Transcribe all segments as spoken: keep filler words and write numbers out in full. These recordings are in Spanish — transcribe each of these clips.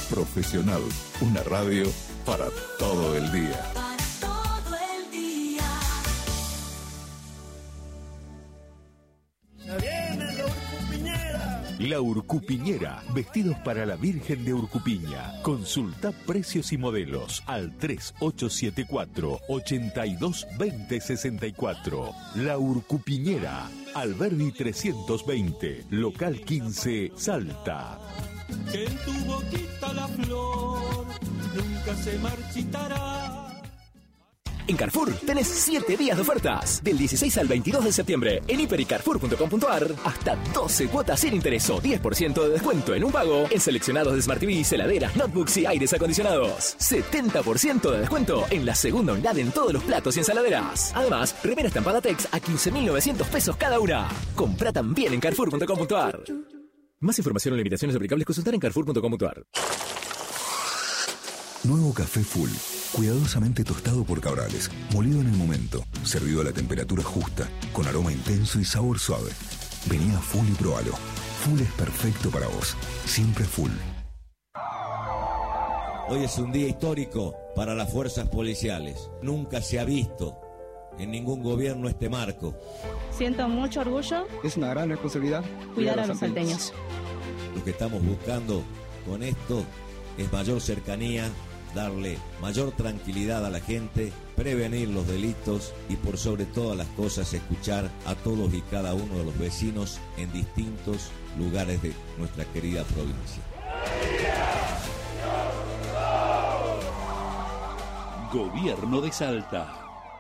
Profesional, una radio para todo el día. La Urcupiñera, vestidos para la Virgen de Urcupiña. Consulta precios y modelos al tres ocho siete cuatro, ocho dos dos cero seis cuatro. La Urcupiñera, Alberdi trescientos veinte, local quince, Salta. Que en tu boquita la flor nunca se marchitará. En Carrefour tenés siete días de ofertas. Del dieciséis al veintidós de septiembre. En hiper y carrefour punto com punto a r. Hasta doce cuotas sin interés o diez por ciento de descuento en un pago. En seleccionados de Smart T V, heladeras, notebooks y aires acondicionados. setenta por ciento de descuento en la segunda unidad en todos los platos y ensaladeras. Además, remera estampada Tex a quince mil novecientos pesos cada una. Comprá también en carrefour punto com punto a r. Más información o limitaciones aplicables consultar en carrefour punto com punto a r. Nuevo café Full, cuidadosamente tostado por Cabrales, molido en el momento, servido a la temperatura justa, con aroma intenso y sabor suave. Vení a Full y probalo. Full es perfecto para vos, siempre Full. Hoy es un día histórico para las fuerzas policiales. Nunca se ha visto en ningún gobierno este marco. Siento mucho orgullo. Es una gran responsabilidad cuidar a los salteños. Lo que estamos buscando con esto es mayor cercanía, darle mayor tranquilidad a la gente, prevenir los delitos y por sobre todas las cosas escuchar a todos y cada uno de los vecinos en distintos lugares de nuestra querida provincia. Gobierno de Salta.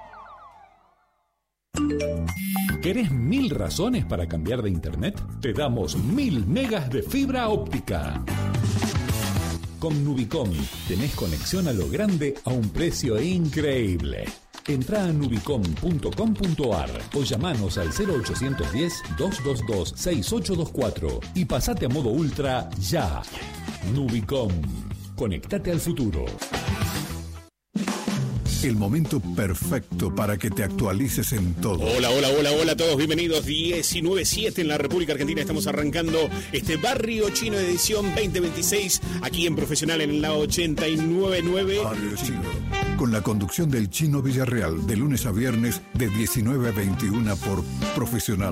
¿Querés mil razones para cambiar de internet? Te damos mil megas de fibra óptica. Con Nubicom tenés conexión a lo grande a un precio increíble. Entrá a nubicom punto com punto a r o llamanos al cero ochocientos diez, doscientos veintidós, sesenta y ocho veinticuatro y pasate a modo ultra ya. Nubicom. Conectate al futuro. El momento perfecto para que te actualices en todo. Hola, hola, hola, hola a todos, bienvenidos. diecinueve siete en la República Argentina. Estamos arrancando este Barrio Chino edición veinte veintiséis aquí en Profesional en la ochenta y nueve punto nueve. Barrio Chino, con la conducción del Chino Villarreal, de lunes a viernes de diecinueve a veintiuna por Profesional.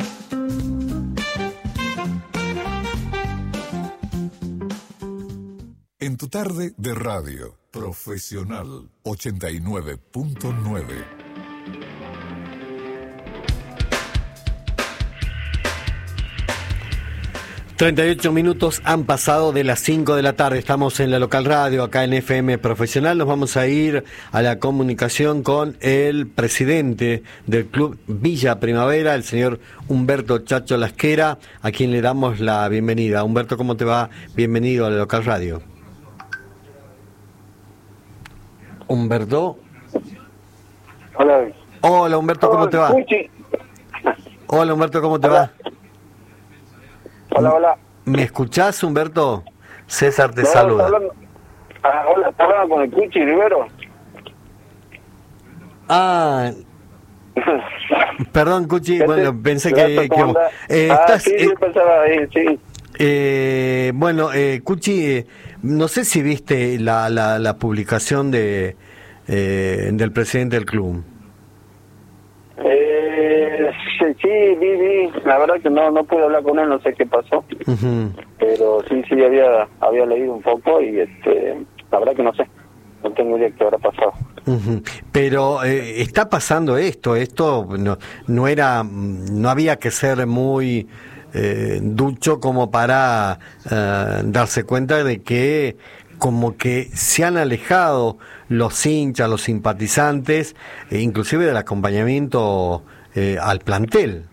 En tu tarde de radio, Profesional ochenta y nueve punto nueve. treinta y ocho minutos han pasado de las cinco de la tarde. Estamos en la local radio, acá en F M Profesional. Nos vamos a ir a la comunicación con el presidente del Club Villa Primavera, el señor Humberto Chacho Lasquera, a quien le damos la bienvenida. Humberto, ¿cómo te va? Bienvenido a la local radio. Humberto. Hola. Hola, Humberto, ¿cómo te va? Hola, Humberto, ¿cómo te va? Hola, hola. ¿Me escuchás, Humberto? César te no, saluda. Está hablando, ah, hola, ¿está hablando con el Cuchi Rivero? Ah, perdón, Cuchi, ¿Qué bueno, te, pensé que... que eh, ah, estás, sí, eh, yo pensaba ahí, sí. Eh, bueno, eh, Cuchi, eh, no sé si viste la, la, la publicación de eh, del presidente del club. Eh, sí, sí, vi, vi. La verdad que no no pude hablar con él, no sé qué pasó. Uh-huh. Pero sí, sí, había había leído un poco y este la verdad que no sé. No tengo idea qué habrá pasado. Uh-huh. Pero eh, está pasando esto, esto no, no era, no había que ser muy... Eh, ducho como para eh, darse cuenta de que como que se han alejado los hinchas, los simpatizantes, e inclusive del acompañamiento eh, al plantel.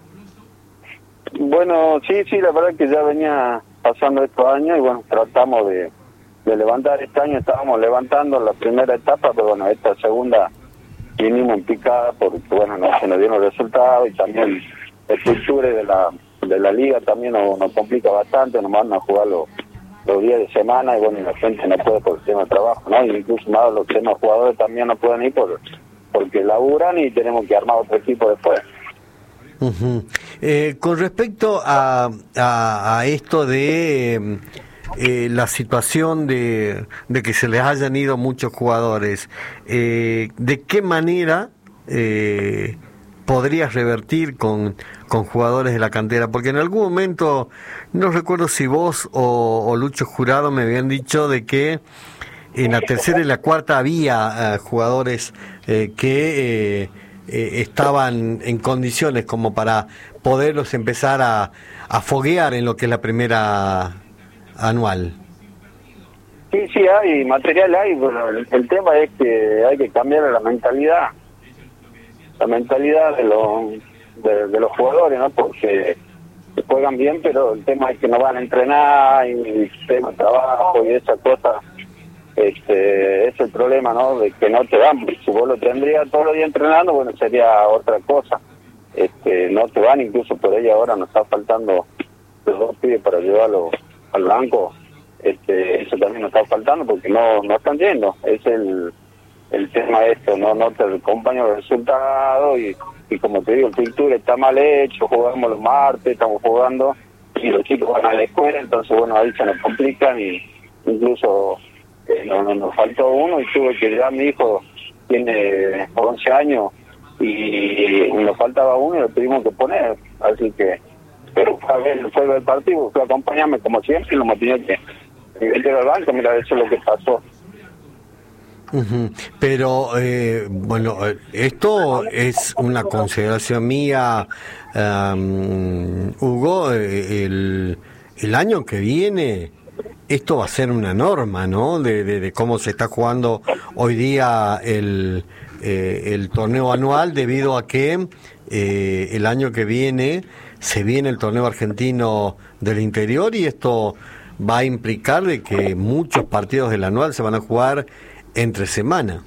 Bueno, sí, sí, la verdad que ya venía pasando estos años y bueno, tratamos de, de levantar este año, estábamos levantando la primera etapa, pero bueno, esta segunda vinimos en picada porque bueno, no se nos dieron los resultados y también el culture de la de la liga también nos, nos complica bastante, nos mandan a jugar los, los días de semana y bueno, la gente no puede por el tema de trabajo, ¿no? Y incluso más los demás jugadores también no pueden ir por, porque laburan y tenemos que armar otro equipo después. Uh-huh. Eh, con respecto a, a, a esto de eh, la situación de, de que se les hayan ido muchos jugadores, eh, ¿de qué manera eh, podrías revertir con, con jugadores de la cantera? Porque en algún momento, no recuerdo si vos o, o Lucho Jurado me habían dicho de que en la tercera y la cuarta había uh, jugadores eh, que eh, eh, estaban en condiciones como para poderlos empezar a, a foguear en lo que es la primera anual. Sí, sí, hay material, hay. Bueno, el, el tema es que hay que cambiar la mentalidad, la mentalidad de los de, de los jugadores, ¿no? Porque juegan bien, pero el tema es que no van a entrenar y el tema de trabajo y esa cosa. Este, es el problema, ¿no? De que no te dan. Si vos lo tendrías todos los días entrenando, bueno, sería otra cosa. Este, no te van, incluso por ella ahora nos está faltando los dos pibes para llevarlo al banco. Este, eso también nos está faltando porque no no están yendo. Es el el tema esto, no no te acompaña los resultados y, y como te digo, el fixture está mal hecho, jugamos los martes, estamos jugando y los chicos van a la escuela, entonces bueno, ahí se nos complican y incluso eh, no, no, nos faltó uno y tuve que ya mi hijo tiene once años y nos faltaba uno y lo tuvimos que poner, así que pero fue a ver, fue a ver el partido, fue a acompañarme como siempre y lo hemos tenido que meter al banco, mira, eso es lo que pasó. Uh-huh. Pero eh, bueno, esto es una consideración mía, um, Hugo, el, el año que viene esto va a ser una norma, ¿no? De, de, de cómo se está jugando hoy día el, eh, el torneo anual, debido a que eh, el año que viene se viene el torneo argentino del interior y esto va a implicar de que muchos partidos del anual se van a jugar entre semana.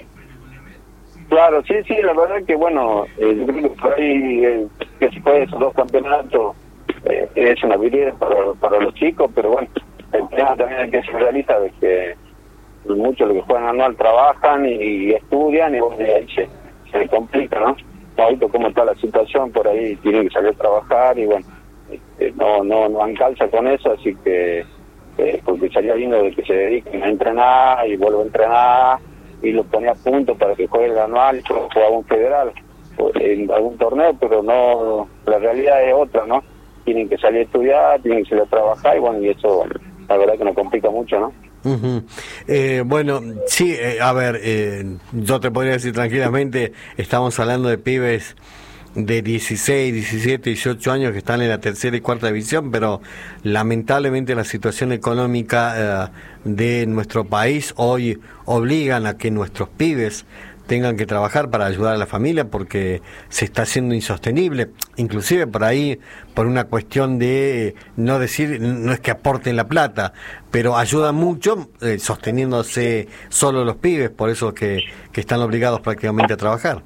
Claro, sí, sí, la verdad que bueno, eh, yo creo que por ahí eh, que se jueguen esos dos campeonatos eh, es una habilidad para, para los chicos, pero bueno, el tema también hay que ser realista de que muchos de los que juegan anual trabajan y, y estudian y bueno, ahí se, se complica, ¿no? Ahorita como está la situación, por ahí tienen que salir a trabajar y bueno, este, no no no encalza con eso, así que eh, porque sería lindo de que se dediquen a entrenar y vuelvo a entrenar y lo ponía a punto para que juegue el anual y juegue un federal en algún torneo, pero no, la realidad es otra, ¿no? Tienen que salir a estudiar, tienen que salir a trabajar y bueno, y eso la verdad que nos complica mucho, ¿no? Uh-huh. Eh, bueno, sí, eh, a ver, eh, yo te podría decir tranquilamente, estamos hablando de pibes de dieciséis, diecisiete, dieciocho años que están en la tercera y cuarta división, pero lamentablemente la situación económica eh, de nuestro país hoy obligan a que nuestros pibes tengan que trabajar para ayudar a la familia porque se está haciendo insostenible, inclusive por ahí, por una cuestión de no decir, no es que aporten la plata, pero ayuda mucho eh, sosteniéndose solo los pibes, por eso que, que están obligados prácticamente a trabajar.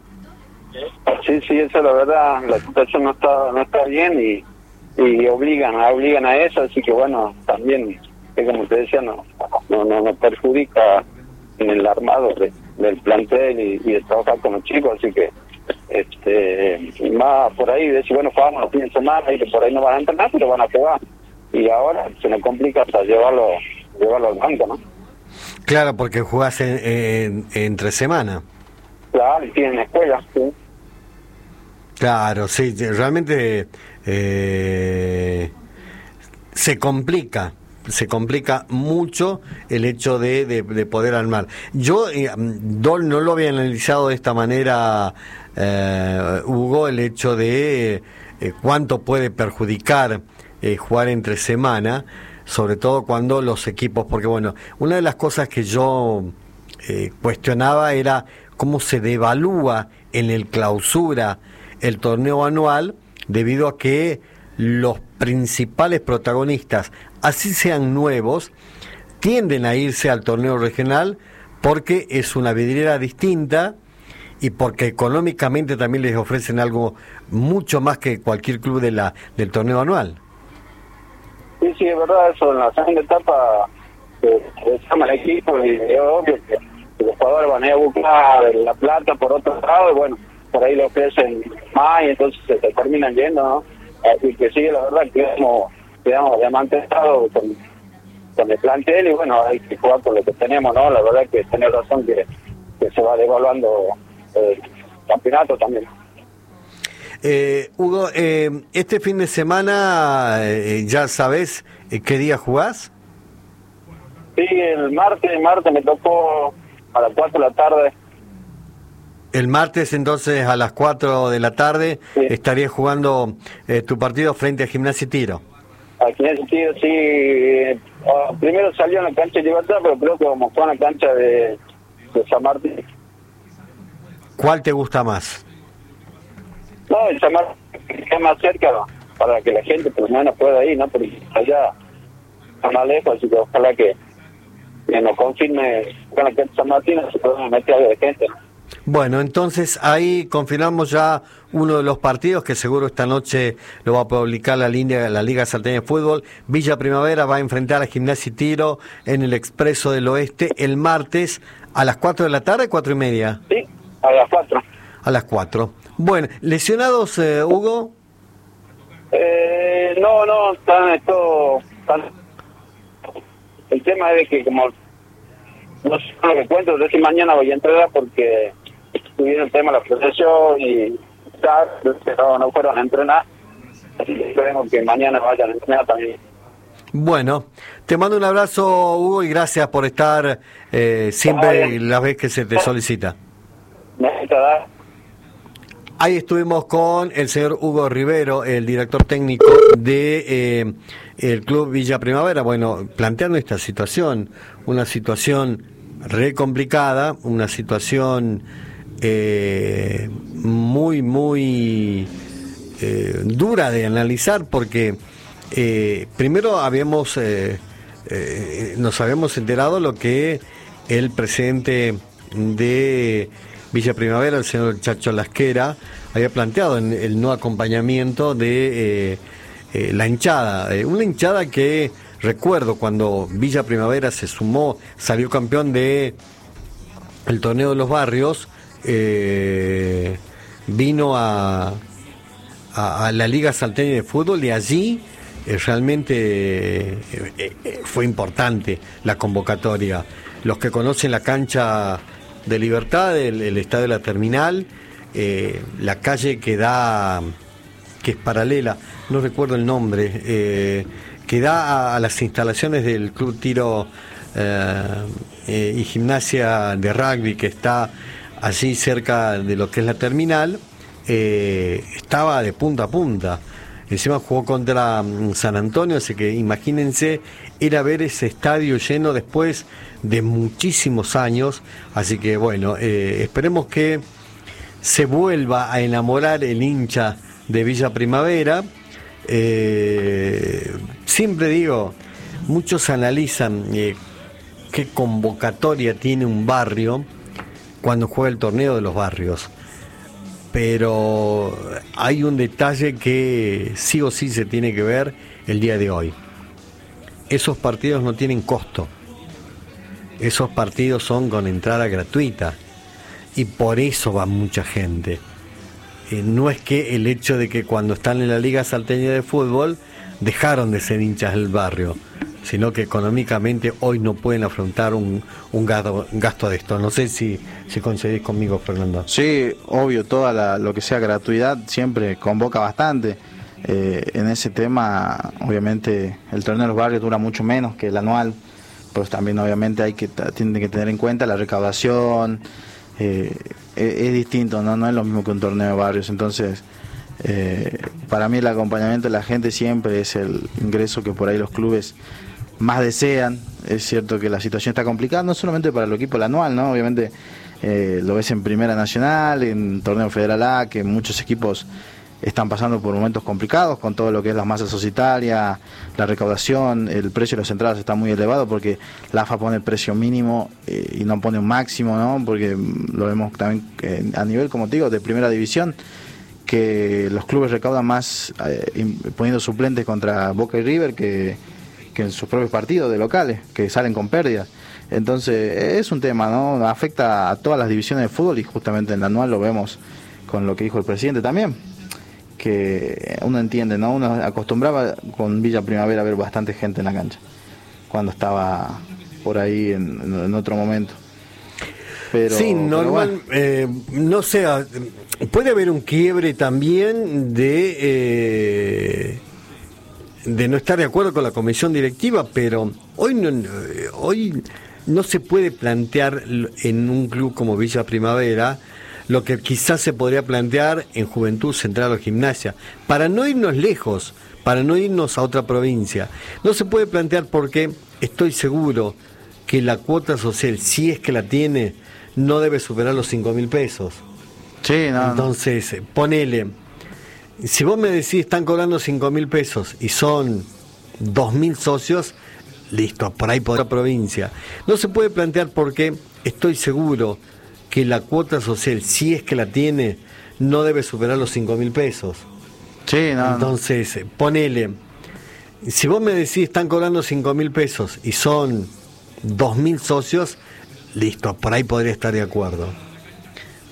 Sí, sí, eso es la verdad, la situación no está no está bien y, y obligan, obligan a eso, así que bueno, también, que como te decía, no no, no nos perjudica en el armado de, del plantel y, y de trabajar con los chicos, así que este y más por ahí, decir, bueno, jugamos los fines de semana y que por ahí no van a entrenar, pero van a jugar, y ahora se nos complica hasta llevarlo llevarlo al banco, ¿no? Claro, porque jugás en, en, entre semana. Claro, y tienen escuela, sí. Claro, sí, realmente eh, se complica, se complica mucho el hecho de, de, de poder armar. Yo eh, no lo había analizado de esta manera, eh, Hugo, el hecho de eh, cuánto puede perjudicar eh, jugar entre semana, sobre todo cuando los equipos, porque bueno, una de las cosas que yo eh, cuestionaba era cómo se devalúa en el clausura el torneo anual, debido a que los principales protagonistas, así sean nuevos, tienden a irse al torneo regional porque es una vidriera distinta y porque económicamente también les ofrecen algo mucho más que cualquier club de la del torneo anual. Sí, sí, es verdad, eso en la segunda etapa eh, se llama el equipo y es obvio que los jugadores van a ir a buscar la plata por otro lado y bueno, por ahí lo ofrecen más y entonces se, se terminan yendo, ¿no? Así que sí, la verdad quedamos, quedamos diamanteados con, con el plantel y bueno, hay que jugar con lo que tenemos, ¿no? La verdad que tenés razón que, que se va devaluando el campeonato también. Eh, Hugo, eh, este fin de semana, eh, ¿ya sabes eh, qué día jugás? Sí, el martes, el martes me tocó a las cuatro de la tarde. El martes, entonces, a las cuatro de la tarde, sí. estarías jugando eh, tu partido frente a Gimnasia y Tiro. A Gimnasia y Tiro, sí. Eh, primero salió en la cancha de Libertad, pero creo que como fue en la cancha de, de San Martín. ¿Cuál te gusta más? No, el San Martín es más cerca, ¿no? Para que la gente por lo menos pueda ir, ¿no? Porque allá está más lejos, así que ojalá que, que nos confirme con la cancha de San Martín, se puede meter algo de gente, ¿no? Bueno, entonces ahí confirmamos ya uno de los partidos que seguro esta noche lo va a publicar la línea, la Liga Salteña de Fútbol. Villa Primavera va a enfrentar a Gimnasia y Tiro en el Expreso del Oeste el martes a las cuatro de la tarde, cuatro y media. Sí, a las cuatro. A las cuatro. Bueno, ¿lesionados, eh, Hugo? Eh, no, no, están esto... Están... El tema es que como... No sé lo que cuento, no sé si mañana voy a entrenar porque tuvieron el tema de la procesión y tal, pero no fueron a entrenar. Así que esperemos que mañana vayan a entrenar también. Bueno, te mando un abrazo, Hugo, y gracias por estar eh, siempre las veces que se te solicita. Ahí estuvimos con el señor Hugo Rivero, el director técnico de eh, el Club Villa Primavera, bueno, planteando esta situación, una situación re complicada, una situación eh, muy, muy eh, dura de analizar, porque eh, primero habíamos eh, eh, nos habíamos enterado lo que el presidente de Villa Primavera, el señor Chacho Lasquera, había planteado en el no acompañamiento de eh, eh, la hinchada, eh, una hinchada que recuerdo cuando Villa Primavera se sumó, salió campeón de el torneo de los barrios, eh, vino a, a, a la Liga Salteña de Fútbol y allí eh, realmente eh, eh, fue importante la convocatoria. Los que conocen la cancha de Libertad, el, el estadio de la Terminal, eh, la calle que da, que es paralela, no recuerdo el nombre, eh, que da a, a las instalaciones del Club Tiro eh, eh, y Gimnasia de Rugby, que está allí cerca de lo que es la Terminal, eh, estaba de punta a punta. Encima jugó contra San Antonio, así que imagínense, era ver ese estadio lleno después de muchísimos años. Así que bueno, eh, esperemos que se vuelva a enamorar el hincha de Villa Primavera. Eh, siempre digo, muchos analizan eh, qué convocatoria tiene un barrio cuando juega el torneo de los barrios. Pero hay un detalle que sí o sí se tiene que ver el día de hoy. Esos partidos no tienen costo. Esos partidos son con entrada gratuita. Y por eso va mucha gente. Eh, no es que el hecho de que cuando están en la Liga Salteña de Fútbol dejaron de ser hinchas del barrio, sino que económicamente hoy no pueden afrontar un, un, gasto, un gasto de esto. No sé si, si coincidís conmigo, Fernando. Sí, obvio, toda la, lo que sea gratuidad siempre convoca bastante. Eh, en ese tema, obviamente, el torneo de los barrios dura mucho menos que el anual, pues también obviamente hay que tienen que tener en cuenta la recaudación. Eh, es, es distinto, ¿no? No es lo mismo que un torneo de barrios. Entonces, eh, para mí el acompañamiento de la gente siempre es el ingreso que por ahí los clubes más desean. Es cierto que la situación está complicada, no solamente para el equipo del anual, ¿no? Obviamente eh, lo ves en Primera Nacional, en Torneo Federal A, que muchos equipos están pasando por momentos complicados con todo lo que es la masa societaria, la recaudación, el precio de las entradas está muy elevado porque la A F A pone el precio mínimo eh, y no pone un máximo, ¿no? Porque lo vemos también eh, a nivel, como te digo, de primera división, que los clubes recaudan más eh, poniendo suplentes contra Boca y River que, que en sus propios partidos de locales, que salen con pérdidas. Entonces es un tema, ¿no? Afecta a todas las divisiones de fútbol y justamente en el anual lo vemos con lo que dijo el presidente también, que uno entiende, ¿no? Uno acostumbraba con Villa Primavera a ver bastante gente en la cancha. cuando estaba por ahí en, en, en otro momento. Pero, sí, normal, bueno. eh, no sé, puede haber un quiebre también de eh, de no estar de acuerdo con la comisión directiva, pero hoy no, hoy no se puede plantear en un club como Villa Primavera lo que quizás se podría plantear en Juventud Central o Gimnasia, para no irnos lejos, para no irnos a otra provincia. No se puede plantear porque estoy seguro que la cuota social, si es que la tiene, no debe superar los cinco mil pesos. Sí, no, Entonces, no. ponele, si vos me decís están cobrando cinco mil pesos y son dos mil socios, listo, por ahí por otra provincia. No se puede plantear porque estoy seguro que la cuota social, si es que la tiene, no debe superar los cinco mil pesos. Sí, no, Entonces, no. ponele, si vos me decís están cobrando cinco mil pesos y son dos mil socios, listo, por ahí podría estar de acuerdo.